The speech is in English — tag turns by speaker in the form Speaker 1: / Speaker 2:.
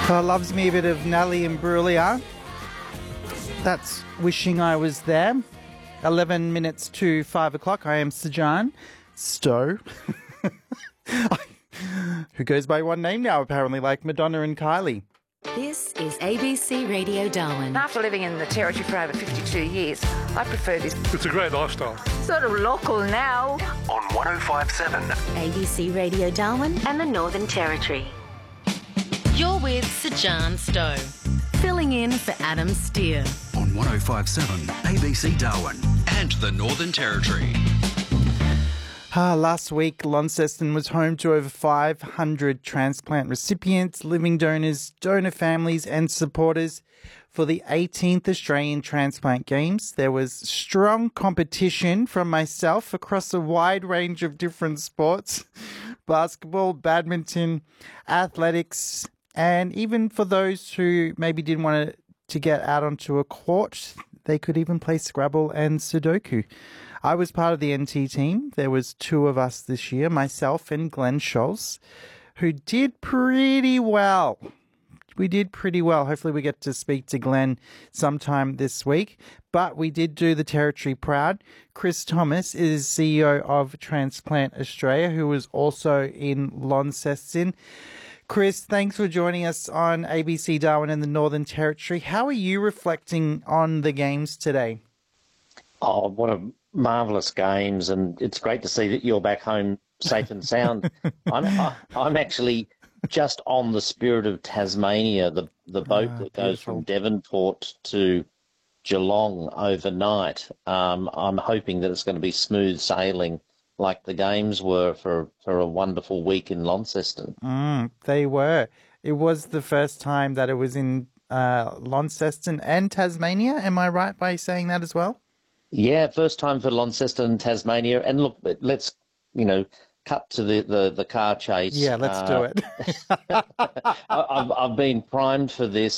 Speaker 1: Loves me a bit of Nelly and Brulia. That's Wishing I Was There. 11 minutes to 5 o'clock. I am Sajan Stowe, who goes by one name now, apparently, like Madonna and Kylie.
Speaker 2: This is ABC Radio Darwin.
Speaker 3: After living in the Territory for over 52 years, I prefer this.
Speaker 4: It's a great lifestyle.
Speaker 3: Sort of local now.
Speaker 5: On 105.7.
Speaker 2: ABC Radio Darwin and the Northern Territory. You're with Sajan Stowe, filling in for Adam Steer.
Speaker 5: On 105.7 ABC Darwin and the Northern Territory.
Speaker 1: Last week, Launceston was home to over 500 transplant recipients, living donors, donor families and supporters for the 18th Australian Transplant Games. There was strong competition from myself across a wide range of different sports: basketball, badminton, athletics, and even for those who maybe didn't want to get out onto a court, they could even play Scrabble and Sudoku. I was part of the NT team. There was two of us this year, myself and Glenn Scholz, who did pretty well. We did pretty well. Hopefully we get to speak to Glenn sometime this week. But we did do the Territory proud. Chris Thomas is CEO of Transplant Australia, who was also in Launceston. Chris, thanks for joining us on ABC Darwin and the Northern Territory. How are you reflecting on the games today?
Speaker 6: Oh, what a marvellous games, and it's great to see that you're back home safe and sound. I'm actually just on the Spirit of Tasmania, the boat that goes from Devonport to Geelong overnight. I'm hoping that it's going to be smooth sailing like the games were for a wonderful week in Launceston.
Speaker 1: They were. It was the first time that it was in Launceston and Tasmania. Am I right by saying that as well?
Speaker 6: Yeah, first time for Launceston and Tasmania. And look, let's, cut to the car chase.
Speaker 1: Yeah, let's do it.
Speaker 6: I've been primed for this